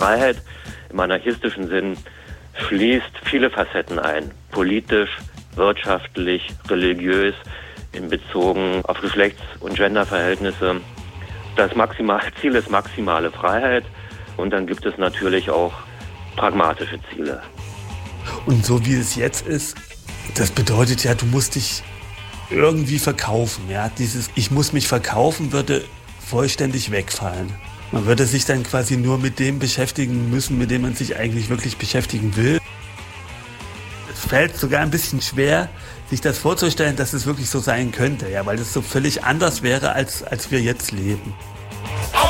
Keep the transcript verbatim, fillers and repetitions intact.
Freiheit im anarchistischen Sinn schließt viele Facetten ein. Politisch, wirtschaftlich, religiös, in bezogen auf Geschlechts- und Genderverhältnisse. Das maximale Ziel ist maximale Freiheit und dann gibt es natürlich auch pragmatische Ziele. Und so wie es jetzt ist, das bedeutet ja, du musst dich irgendwie verkaufen. Ja? Dieses Ich muss mich verkaufen würde vollständig wegfallen. Man würde sich dann quasi nur mit dem beschäftigen müssen, mit dem man sich eigentlich wirklich beschäftigen will. Es fällt sogar ein bisschen schwer, sich das vorzustellen, dass es wirklich so sein könnte, ja, weil es so völlig anders wäre, als, als wir jetzt leben.